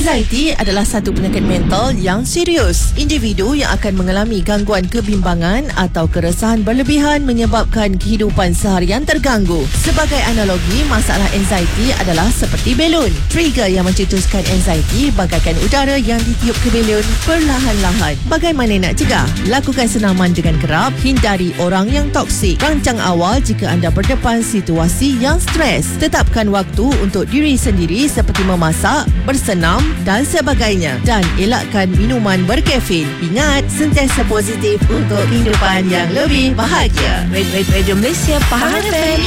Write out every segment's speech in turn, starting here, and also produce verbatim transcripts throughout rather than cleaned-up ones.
Anxiety adalah satu penyakit mental yang serius. Individu yang akan mengalami gangguan kebimbangan atau keresahan berlebihan menyebabkan kehidupan seharian terganggu. Sebagai analogi, masalah anxiety adalah seperti belon. Trigger yang mencetuskan anxiety bagaikan udara yang ditiup ke belon perlahan-lahan. Bagaimana nak cegah? Lakukan senaman dengan kerap, hindari orang yang toksik. Rancang awal jika anda berdepan situasi yang stres. Tetapkan waktu untuk diri sendiri seperti memasak, bersenam dan sebagainya, dan elakkan minuman berkafein. Ingat, sentiasa positif untuk kehidupan yang lebih bahagia. Radio Malaysia, Pahang F M.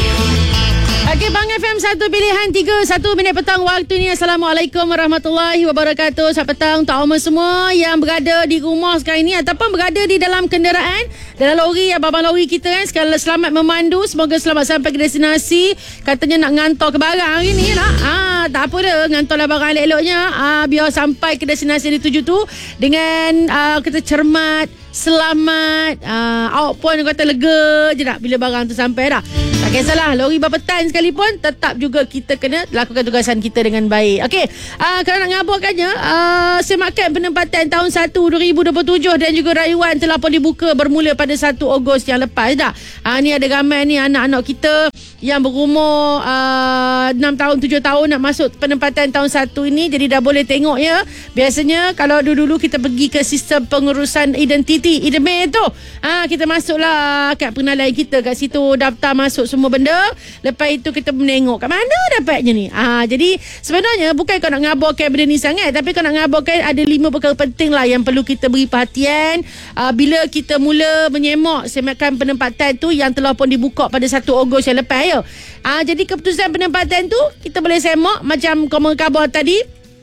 Okey, Bang F M satu pilihan tiga satu minit petang waktu ni. Assalamualaikum warahmatullahi wabarakatuh. Selamat petang untuk anda semua yang berada di rumah sekarang ni ataupun berada di dalam kenderaan, dalam lori, abang-abang lori kita kan. Sekali selamat memandu, semoga selamat sampai ke destinasi. Katanya nak ngantor ke barang hari ni lah. Ah, tak apa dah, ngantorlah barang elok-eloknya. Ah, biar sampai ke destinasi dituju tu dengan ah, kita cermat, selamat. Ah, awak pun kata lega je tak bila barang tu sampai dah. Tak kisahlah, lori berpetan sekalipun, tetap juga kita kena lakukan tugasan kita dengan baik. Okey, uh, kalau nak ngabarkannya, uh, semakan penempatan tahun satu dua ribu dua puluh tujuh dan juga rayuan telah pun dibuka bermula pada satu Ogos yang lepas dah. Uh, ni ada ramai ni anak-anak kita yang berumur uh, enam tahun, tujuh tahun nak masuk penempatan tahun satu ini. Jadi dah boleh tengok ya. Biasanya kalau dulu-dulu kita pergi ke sistem pengurusan identiti, I D M E tu, uh, kita masuklah kad pengenalan kita kat situ, daftar masuk semua benda. Lepas itu kita menengok kat mana dapatnya ni. Ah, jadi sebenarnya bukan kau nak ngabarkan benda ni sangat, tapi kau nak ngabarkan ada lima perkara penting lah yang perlu kita beri perhatian ah, bila kita mula menyemak semakan penempatan tu yang telah pun dibuka pada satu Ogos yang lepas ya. Ah, jadi keputusan penempatan tu kita boleh semak macam komen khabar tadi,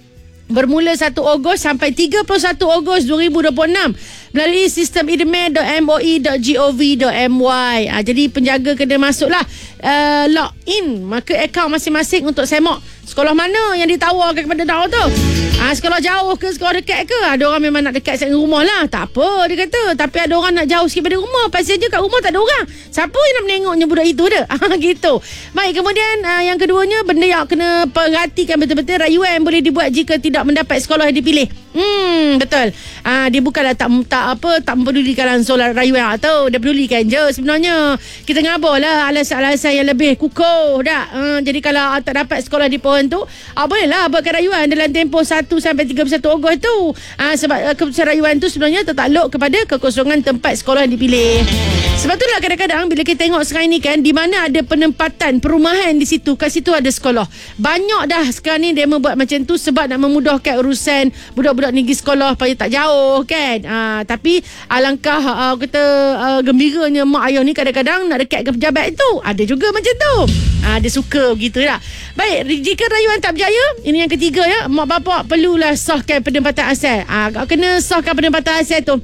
bermula satu Ogos sampai tiga puluh satu Ogos dua ribu dua puluh enam melalui sistem i d m e dot m o e dot gov dot m y. Ha, jadi penjaga kena masuklah uh, log in maka akaun masing-masing untuk semak sekolah mana yang ditawarkan kepada anda tu. Ha, sekolah jauh ke sekolah dekat ke? Ada orang memang nak dekat dengan rumah lah, tak apa dia kata. Tapi ada orang nak jauh sikit pada rumah, pasal je kat rumah tak ada orang. Siapa yang nak menengoknya budak itu dah? Ha, gitu. Baik, kemudian uh, yang keduanya, benda yang kena perhatikan betul-betul, rayuan boleh dibuat jika tidak mendapat sekolah yang dipilih. Hmm, betul. Ah, dia bukanlah tak tak apa tak mempedulikan langsung rayuan atau dia pedulikan je sebenarnya. Kita ngabarlah alasan-alasan yang lebih kukuh dah. Ah, jadi kalau tak dapat sekolah di pohon tu, ah, bolehlah buatkan rayuan dalam tempoh satu sampai tiga puluh satu Ogos tu. Ah, sebab uh, keputusan rayuan tu sebenarnya tertakluk kepada kekosongan tempat sekolah yang dipilih. Sebab itulah kadang-kadang bila kita tengok sekarang ni kan, di mana ada penempatan perumahan di situ, kat situ ada sekolah. Banyak dah sekarang ni dia membuat macam tu sebab nak memudahkan urusan budak-budak ni pergi sekolah supaya tak jauh kan. Ah, tapi alangkah uh, kita uh, gembiranya mak ayah ni kadang-kadang nak dekat ke pejabat itu. Ada juga macam tu. Ah, dia suka begitu lah. Baik, jika rayuan tak berjaya, ini yang ketiga ya, mak bapak perlulah sahkan penempatan asal. Ah, kena sahkan penempatan asal tu.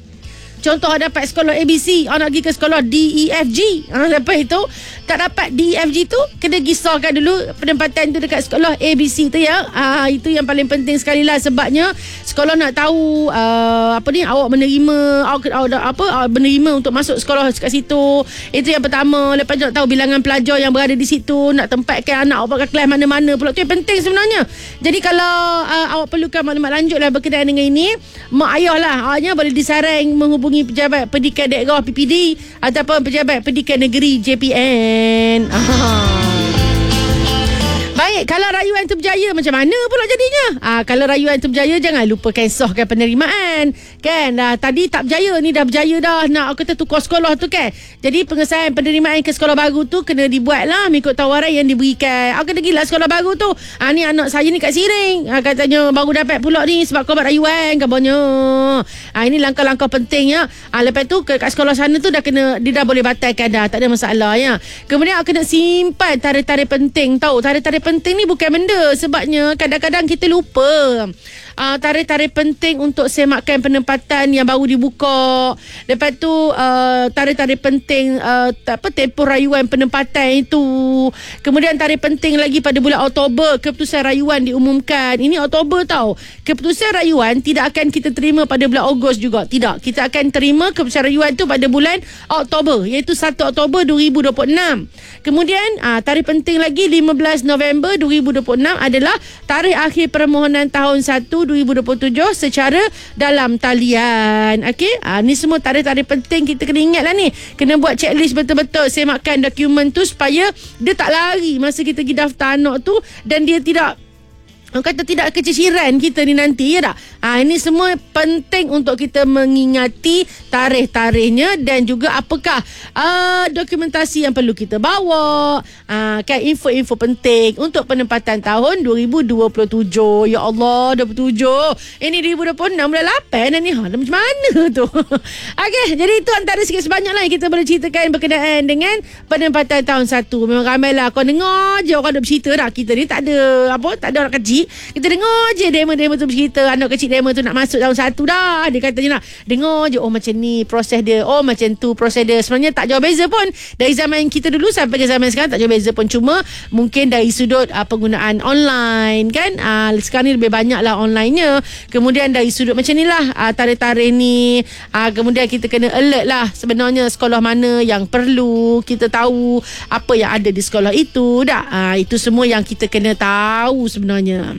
Contoh dapat sekolah A B C, anak pergi ke sekolah D E F G. Ha, lepas itu tak dapat D E F G tu, kena gisahkan dulu penempatan tu dekat sekolah A B C tu ya. Ha, itu yang paling penting sekali lah, sebabnya sekolah nak tahu uh, apa ni awak menerima awak, awak apa awak menerima untuk masuk sekolah kat situ. Itu yang pertama. Lepas tu nak tahu bilangan pelajar yang berada di situ, nak tempatkan anak awak kat kelas mana-mana pula. Tu yang penting sebenarnya. Jadi kalau uh, awak perlukan maklumat lanjut lah berkenaan dengan ini, mak ayah lah awaknya boleh disarang menghubungi pejabat pendidikan daerah P P D ataupun pejabat pendidikan negeri J P N. Ah. Baik, kalau rayuan itu berjaya macam mana pula jadinya? Ah, kalau rayuan itu berjaya, jangan lupakan sahkan penerimaan. Kan? Dah, tadi tak berjaya, ni dah berjaya dah. Nak kata tukar sekolah tu kan. Jadi pengesahan penerimaan ke sekolah baru tu kena dibuat lah mengikut tawaran yang diberikan. Ah, kena gila sekolah baru tu. Ah, ni anak saya ni kat Siring. Ah, katanya baru dapat pula ni sebab kau buat rayuan kabarnya. Ah, ini langkah-langkah penting ya. Ah, lepas tu kat sekolah sana tu dah kena, dia dah boleh batalkan dah. Tak ada masalah ya. Kemudian kena simpan tarikh-tarikh penting tau. Tarikh-tarikh penting ni bukan benda, sebabnya kadang-kadang kita lupa. uh, tarikh-tarikh penting untuk semakkan penempatan yang baru dibuka. Lepas tu uh, tarikh-tarikh penting uh, apa tempoh rayuan penempatan itu. Kemudian tarikh penting lagi pada bulan Oktober, keputusan rayuan diumumkan. Ini Oktober tau. Keputusan rayuan tidak akan kita terima pada bulan Ogos juga. Tidak. Kita akan terima keputusan rayuan tu pada bulan Oktober, iaitu satu Oktober dua ribu dua puluh enam. Kemudian uh, tarikh penting lagi lima belas November dua ribu dua puluh enam adalah tarikh akhir permohonan tahun satu dua ribu dua puluh tujuh secara dalam talian. Okey, uh, ni semua tarikh-tarikh penting kita kena ingat lah ni. Kena buat checklist betul-betul, semakkan dokumen tu supaya dia tak lari masa kita pergi daftar anak tu dan dia tidak orang kata tidak keciciran kita ni nanti, ya tak? Ha, ini semua penting untuk kita mengingati tarikh-tarikhnya dan juga apakah uh, dokumentasi yang perlu kita bawa. Uh, kan info-info penting untuk penempatan tahun dua ribu dua puluh tujuh. Ya Allah, dua puluh tujuh. Ini dua ribu dua puluh enam bulan lapan dah ni. Ha, macam mana tu? Okey, jadi itu antara sikit sebanyak lah yang kita boleh ceritakan berkenaan dengan penempatan tahun satu. Memang ramai lah kau dengar je orang ada bercerita dah. Kita ni tak ada apa, tak ada orang kecil. Kita dengar je demo-demo tu bercerita anak kecil demo tu nak masuk tahun satu dah. Dia katanya nak dengar je, oh macam ni proses dia, oh macam tu proses dia. Sebenarnya tak jauh beza pun dari zaman kita dulu sampai ke zaman sekarang, tak jauh beza pun. Cuma mungkin dari sudut uh, penggunaan online kan, uh, sekarang ni lebih banyak lah online-nya. Kemudian dari sudut macam ni lah uh, tarikh-tarikh ni, uh, kemudian kita kena alert lah sebenarnya sekolah mana yang perlu kita tahu apa yang ada di sekolah itu dah. Uh, itu semua yang kita kena tahu sebenarnya.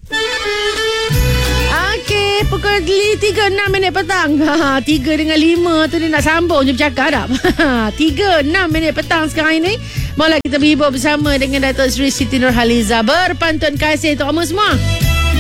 Okey, pukul tiga enam minit petang. Ha, tiga dengan lima tu dia nak sambung je bercakap tak? tiga enam minit petang sekarang ini. Malah kita berhibur bersama dengan Datuk Seri Siti Nurhaliza. Berpantun kasih untuk kamu semua.